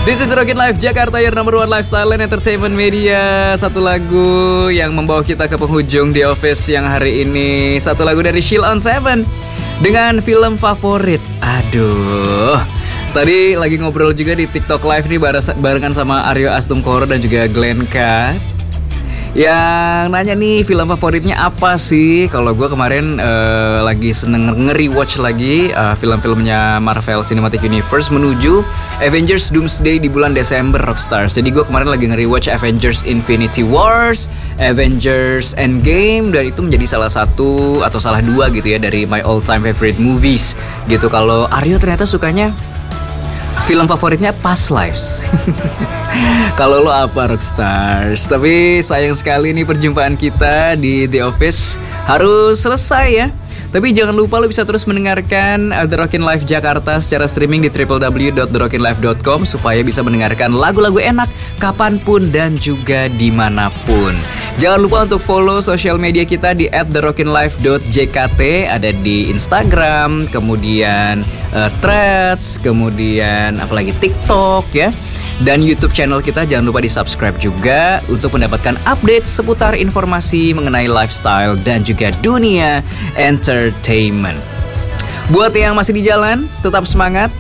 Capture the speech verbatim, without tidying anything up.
This is Rockin' Life Jakarta, your number one lifestyle and entertainment media. Satu lagu yang membawa kita ke penghujung The Office yang hari ini. Satu lagu dari Sheila on Seven dengan film favorit. Aduh, tadi lagi ngobrol juga di TikTok Live nih barengan sama Aryo Astumkoro dan juga Glenn K, yang nanya nih film favoritnya apa sih. Kalau gue kemarin uh, lagi seneng nge-rewatch lagi uh, film-filmnya Marvel Cinematic Universe menuju Avengers Doomsday di bulan Desember Rockstars. Jadi gue kemarin lagi nge-rewatch Avengers Infinity Wars, Avengers Endgame, dan itu menjadi salah satu atau salah dua gitu ya dari my all time favorite movies gitu. Kalau Aryo ternyata sukanya film favoritnya Past Lives. Kalau lo apa, Rockstars? Tapi sayang sekali nih perjumpaan kita di The Office harus selesai ya. Tapi jangan lupa lo bisa terus mendengarkan The Rockin' Life Jakarta secara streaming di w w w dot the rockin life dot com supaya bisa mendengarkan lagu-lagu enak kapanpun dan juga dimanapun. Jangan lupa untuk follow sosial media kita di at the rockin life dot j k t. Ada di Instagram, kemudian uh, Threads, kemudian apalagi TikTok ya. Dan YouTube channel kita jangan lupa di subscribe juga untuk mendapatkan update seputar informasi mengenai lifestyle dan juga dunia entertainment. Buat yang masih di jalan, tetap semangat.